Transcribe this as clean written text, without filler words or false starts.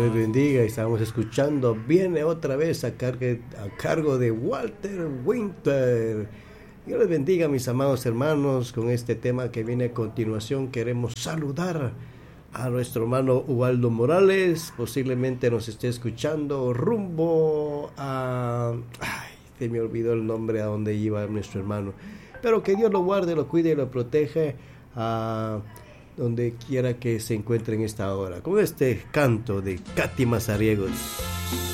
les bendiga. Estamos escuchando Viene otra vez a cargo de Walter Winter. Dios les bendiga, mis amados hermanos. Con este tema que viene a continuación, queremos saludar a nuestro hermano Ubaldo Morales. Posiblemente nos esté escuchando rumbo a... Ay, se me olvidó el nombre a donde iba nuestro hermano. Pero que Dios lo guarde, lo cuide y lo proteja a donde quiera que se encuentre en esta hora. Con este canto de Katy Mazariegos.